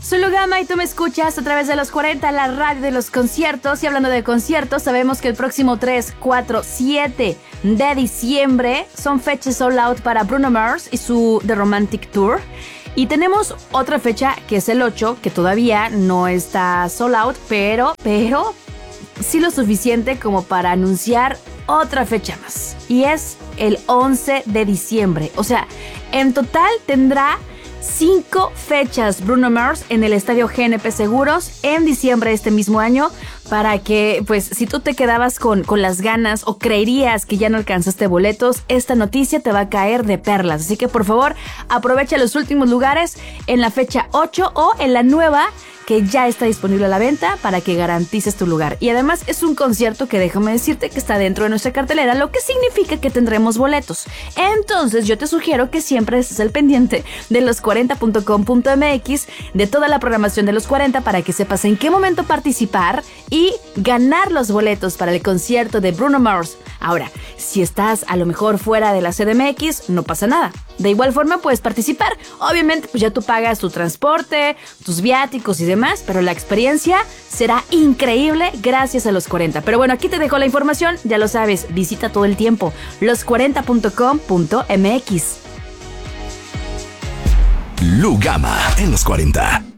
Soy Lugama y tú me escuchas a través de los 40, la radio de los conciertos. Y hablando de conciertos, sabemos que el próximo 3, 4, 7 de diciembre son fechas sold out para Bruno Mars y su The Romantic Tour. Y tenemos otra fecha que es el 8, que todavía no está sold out, pero sí lo suficiente como para anunciar otra fecha más. Y es el 11 de diciembre. O sea, en total tendrá 5 fechas Bruno Mars en el Estadio GNP Seguros en diciembre de este mismo año, para que, pues, si tú te quedabas con las ganas o creerías que ya no alcanzaste boletos, esta noticia te va a caer de perlas. Así que, por favor, aprovecha los últimos lugares en la fecha 8 o en la nueva que ya está disponible a la venta para que garantices tu lugar. Y además es un concierto que déjame decirte que está dentro de nuestra cartelera, lo que significa que tendremos boletos. Entonces yo te sugiero que siempre estés al pendiente de los40.com.mx, de toda la programación de los 40, para que sepas en qué momento participar y ganar los boletos para el concierto de Bruno Mars. Ahora, si estás a lo mejor fuera de la CDMX, no pasa nada. De igual forma puedes participar. Obviamente pues ya tú pagas tu transporte, tus viáticos y demás, pero la experiencia será increíble gracias a los 40. Pero bueno, aquí te dejo la información, ya lo sabes, visita todo el tiempo los40.com.mx. Lugama en los 40.